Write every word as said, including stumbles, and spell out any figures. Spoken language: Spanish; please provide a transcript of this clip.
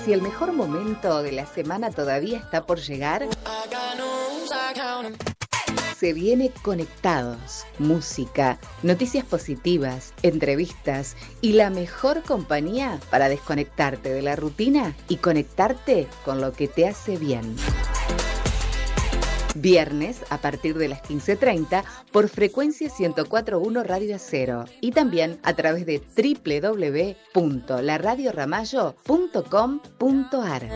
si el mejor momento de la semana todavía está por llegar, se viene Conectados. Música, noticias positivas, entrevistas y la mejor compañía para desconectarte de la rutina y conectarte con lo que te hace bien. Viernes a partir de las quince treinta por frecuencia ciento cuatro punto uno Radio Acero y también a través de doble u doble u doble u punto la radio ramallo punto com punto ar.